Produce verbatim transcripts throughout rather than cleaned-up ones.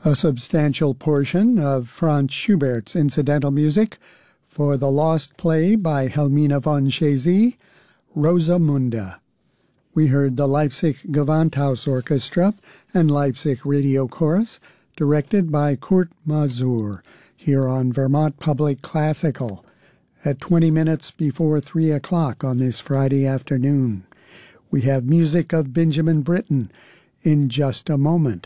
A substantial portion of Franz Schubert's incidental music for the lost play by Helmina von Chézy, Rosamunde. We heard the Leipzig Gewandhaus Orchestra and Leipzig Radio Chorus, directed by Kurt Masur, here on Vermont Public Classical, at twenty minutes before three o'clock on this Friday afternoon. We have music of Benjamin Britten in just a moment.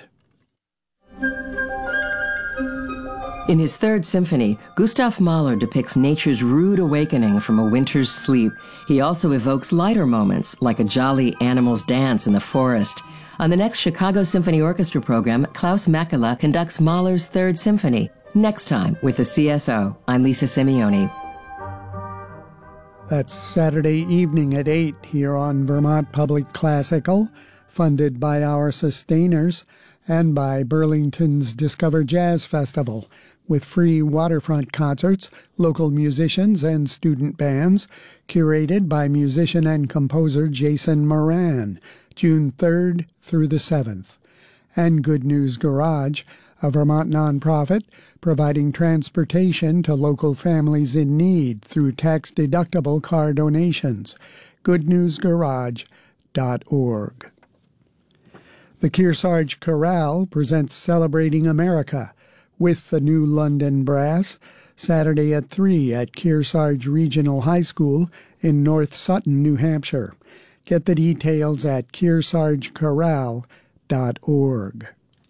In his Third Symphony, Gustav Mahler depicts nature's rude awakening from a winter's sleep. He also evokes lighter moments, like a jolly animal's dance in the forest. On the next Chicago Symphony Orchestra program, Klaus Makela conducts Mahler's Third Symphony. Next time, with the C S O, I'm Lisa Simeoni. That's Saturday evening at eight here on Vermont Public Classical, funded by our sustainers and by Burlington's Discover Jazz Festival, with free waterfront concerts, local musicians, and student bands, curated by musician and composer Jason Moran, June third through the seventh. And Good News Garage, a Vermont nonprofit providing transportation to local families in need through tax-deductible car donations. good news garage dot org. The Kearsarge Chorale presents Celebrating America with the New London Brass, Saturday at three at Kearsarge Regional High School in North Sutton, New Hampshire. Get the details at kearsarge chorale dot org.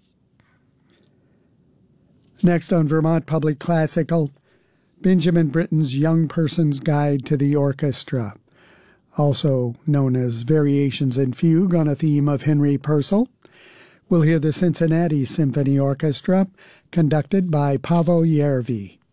Next on Vermont Public Classical, Benjamin Britten's Young Person's Guide to the Orchestra, also known as Variations in Fugue on a theme of Henry Purcell. We'll hear the Cincinnati Symphony Orchestra, conducted by Paavo Järvi.